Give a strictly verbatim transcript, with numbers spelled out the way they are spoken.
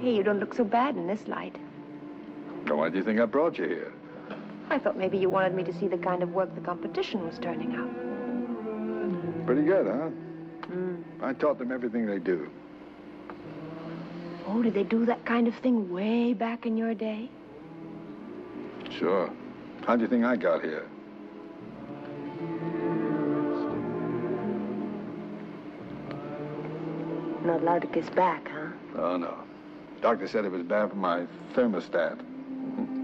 Hey, you don't look so bad in this light. Now, why do you think I brought you here? I thought maybe you wanted me to see the kind of work the competition was turning out. Pretty good, huh? Mm. I taught them everything they do. Oh, did they do that kind of thing way back in your day? Sure. How'd you think I got here? Not allowed to kiss back, huh? Oh, no. Doctor said it was bad for my thermostat.